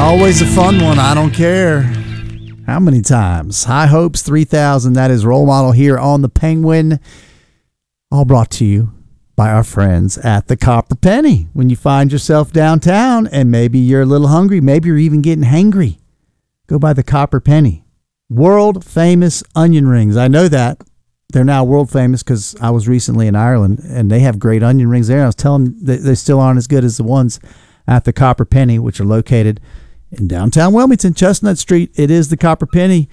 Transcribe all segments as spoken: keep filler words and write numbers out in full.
Always a fun one. I don't care how many times. High Hopes three thousand. That is Role Model here on the Penguin. All brought to you by our friends at the Copper Penny. When you find yourself downtown and maybe you're a little hungry, maybe you're even getting hangry, go by the Copper Penny. World famous onion rings. I know that. They're now world famous because I was recently in Ireland and they have great onion rings there. I was telling them that they still aren't as good as the ones at the Copper Penny, which are located in downtown Wilmington, Chestnut Street. It is the Copper Penny.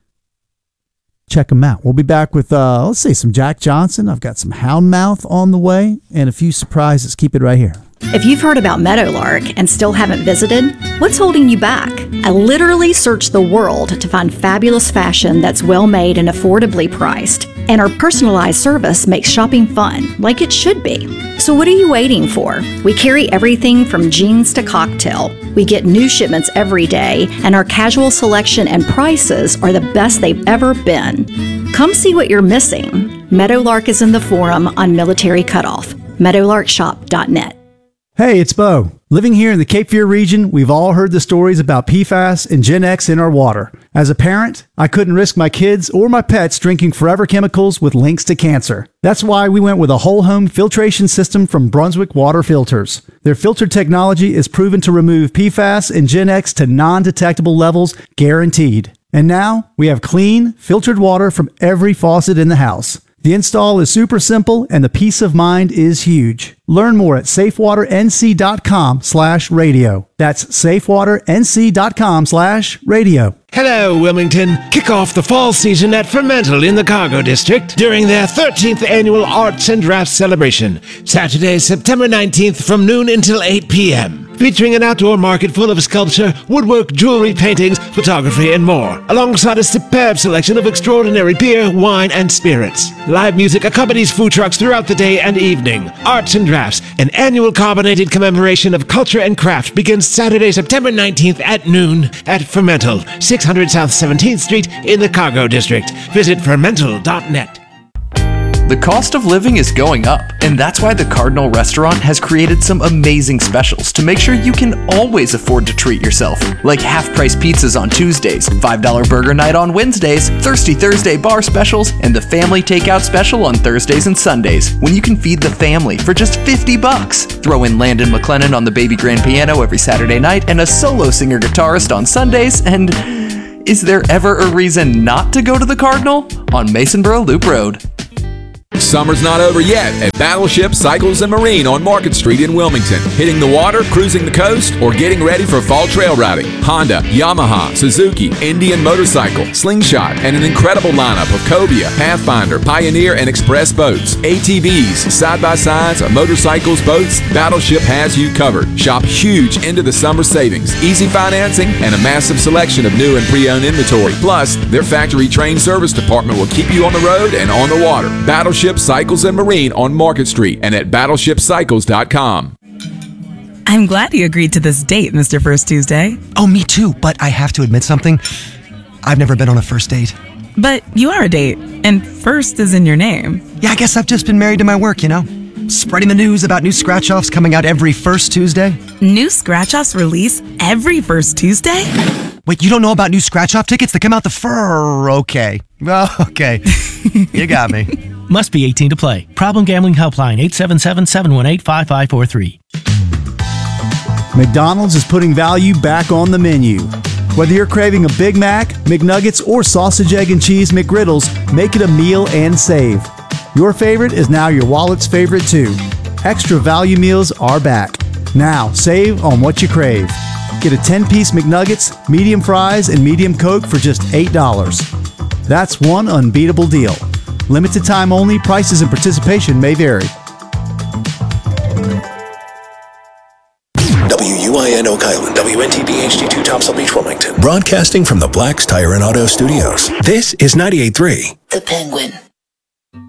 Check them out. We'll be back with, uh, let's say, some Jack Johnson. I've got some Houndmouth on the way and a few surprises. Keep it right here. If you've heard about Meadowlark and still haven't visited, what's holding you back? I literally searched the world to find fabulous fashion that's well made and affordably priced. And our personalized service makes shopping fun, like it should be. So what are you waiting for? We carry everything from jeans to cocktail. We get new shipments every day, and our casual selection and prices are the best they've ever been. Come see what you're missing. Meadowlark is in the Forum on Military Cutoff. meadowlark shop dot net. Hey, it's Bo. Living here in the Cape Fear region, we've all heard the stories about P FAS and Gen X in our water. As a parent, I couldn't risk my kids or my pets drinking forever chemicals with links to cancer. That's why we went with a whole home filtration system from Brunswick Water Filters. Their filter technology is proven to remove P FAS and Gen X to non-detectable levels, guaranteed. And now, we have clean, filtered water from every faucet in the house. The install is super simple and the peace of mind is huge. Learn more at safewater.nc.com slash radio. That's safewater.nc.com slash radio. Hello, Wilmington. Kick off the fall season at Fermental in the Cargo District during their thirteenth annual Arts and Drafts celebration. Saturday, September nineteenth from noon until eight p.m. Featuring an outdoor market full of sculpture, woodwork, jewelry, paintings, photography, and more, alongside a superb selection of extraordinary beer, wine, and spirits. Live music accompanies food trucks throughout the day and evening. Arts and Drafts, an annual carbonated commemoration of culture and craft, begins Saturday, September nineteenth at noon at Fermental, six hundred South seventeenth Street in the Cargo District. Visit fermental dot net. The cost of living is going up, and that's why the Cardinal Restaurant has created some amazing specials to make sure you can always afford to treat yourself. Like half-price pizzas on Tuesdays, five dollar burger night on Wednesdays, Thirsty Thursday bar specials, and the family takeout special on Thursdays and Sundays, when you can feed the family for just fifty bucks. Throw in Landon McLennan on the baby grand piano every Saturday night, and a solo singer-guitarist on Sundays, and is there ever a reason not to go to the Cardinal? On Masonboro Loop Road. Summer's not over yet at Battleship Cycles and Marine on Market Street in Wilmington. Hitting the water, cruising the coast, or getting ready for fall trail riding. Honda, Yamaha, Suzuki, Indian Motorcycle, Slingshot, and an incredible lineup of Cobia, Pathfinder, Pioneer, and Express boats. A T Vs, side-by-sides, motorcycles, boats, Battleship has you covered. Shop huge into the summer savings, easy financing, and a massive selection of new and pre-owned inventory. Plus, their factory-trained service department will keep you on the road and on the water. Battleship Cycles and Marine on Market Street and at battleship cycles dot com. I'm glad you agreed to this date, Mister First Tuesday. Oh, me too, but I have to admit something. I've never been on a first date. But you are a date, and first is in your name. Yeah, I guess I've just been married to my work, you know? Spreading the news about new scratch-offs coming out every first Tuesday. New scratch-offs release every first Tuesday? Wait, you don't know about new scratch-off tickets that come out the fur? Okay. Well, okay. You got me. Must be eighteen to play. Problem Gambling Helpline, eight seven seven, seven one eight, five five four three. McDonald's is putting value back on the menu. Whether you're craving a Big Mac, McNuggets, or sausage, egg, and cheese McGriddles, make it a meal and save. Your favorite is now your wallet's favorite too. Extra value meals are back. Now, save on what you crave. Get a ten-piece McNuggets, medium fries, and medium Coke for just eight dollars. That's one unbeatable deal. Limited time only. Prices and participation may vary. W U I N Oak Island, W N T B H D two Topsail Beach, Wilmington. Broadcasting from the Black's Tire and Auto Studios. This is ninety-eight point three. The Penguin.